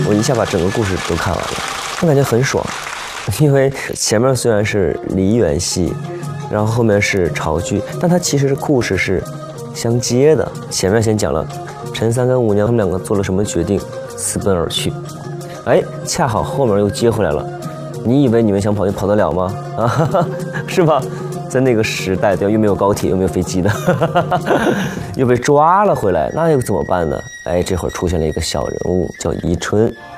我一下把整个故事都看完了，我感觉很爽。因为前面虽然是梨园戏，然后后面是潮剧，但它其实故事是相接的。前面先讲了陈三跟五娘他们两个做了什么决定，私奔而去，哎，恰好后面又接回来了。你以为你们想跑就跑得了吗？啊，是吧？在那个时代，对吧？又没有高铁，又没有飞机的，又被抓了回来，那又怎么办呢？哎，这会儿出现了一个小人物，叫宜春。